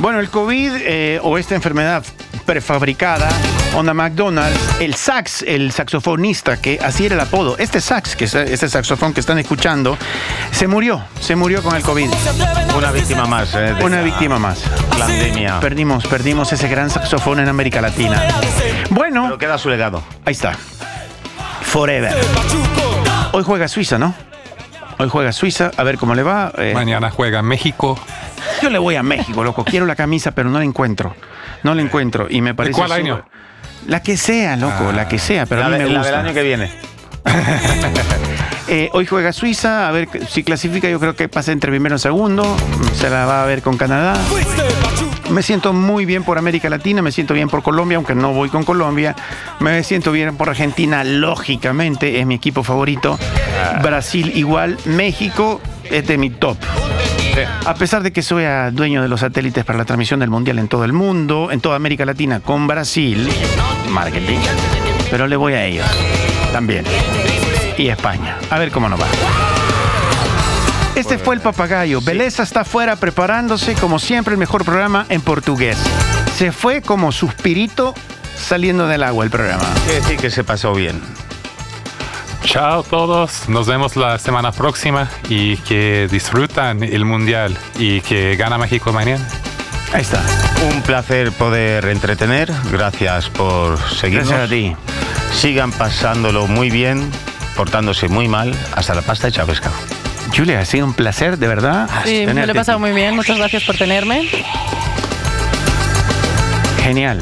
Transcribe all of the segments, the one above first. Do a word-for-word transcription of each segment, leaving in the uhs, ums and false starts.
Bueno, el COVID eh, o esta enfermedad prefabricada, onda McDonald's, el sax, el saxofonista, que así era el apodo, este sax, que es este saxofón que están escuchando, se murió, se murió con el COVID. Una víctima más. Eh, Una víctima más. Pandemia. Perdimos, perdimos ese gran saxofón en América Latina. Bueno, Pero queda su legado. ahí está. Forever. Hoy juega Suiza, ¿no? Hoy juega Suiza, a ver cómo le va. Eh, Mañana juega México. yo le voy a México, loco. Quiero la camisa, pero no la encuentro. No la encuentro. Y me parece. ¿De cuál súper- año? La que sea, loco, Ah, la que sea, pero La, a mí de- me la gusta. del año que viene. Eh, hoy juega Suiza, a ver si clasifica. Yo creo que pasa entre primero y segundo. Se la va a ver con Canadá. Me siento muy bien por América Latina, me siento bien por Colombia, aunque no voy con Colombia. Me siento bien por Argentina, lógicamente, es mi equipo favorito. Brasil igual, México es de mi top. A pesar de que soy ah, dueño de los satélites para la transmisión del Mundial en todo el mundo, en toda América Latina, con Brasil, marketing, pero le voy a ellos también. Y España. A ver cómo nos va. Este fue el papagayo. Beleza está afuera preparándose, como siempre, el mejor programa en portugués. Se fue como suspirito saliendo del agua el programa. Quiere decir que se pasó bien. Chao a todos. Nos vemos la semana próxima y que disfrutan el Mundial y que gana México mañana. Ahí está. Un placer poder entretener. Gracias por seguirnos. Gracias a ti. Sigan pasándolo muy bien, portándose muy mal. Hasta la pasta hecha pescado. Julia, ha sido un placer, de verdad. Sí, me lo tenerte he pasado aquí. muy bien. Muchas gracias por tenerme. Genial.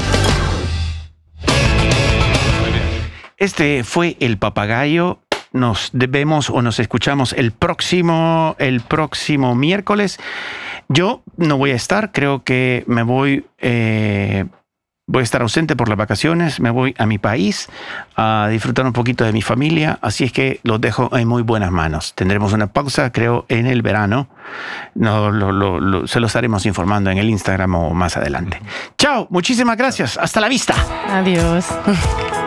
Este fue el papagayo. Nos vemos o nos escuchamos el próximo, el próximo miércoles. Yo no voy a estar, creo que me voy, eh, voy a estar ausente por las vacaciones, me voy a mi país a disfrutar un poquito de mi familia, así es que los dejo en muy buenas manos. Tendremos una pausa, creo, en el verano. No, lo, lo, lo, se lo estaremos informando en el Instagram o más adelante. Chao, muchísimas gracias. Hasta la vista. Adiós.